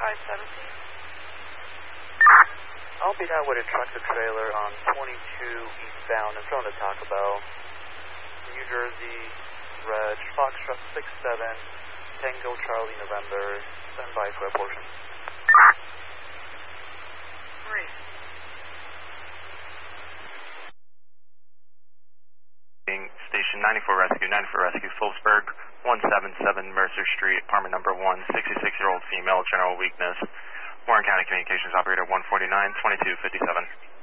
I'll be down with a tractor trailer on 22 eastbound in front of Taco Bell, New Jersey, Reg, Foxtrot 67, Tango Charlie November, stand by for a portion. Great. Station 94 Rescue, Phillipsburg, 177 Mercer Street, apartment number 1, 66-year-old female, general weakness. Warren County Communications Operator 149, 2257.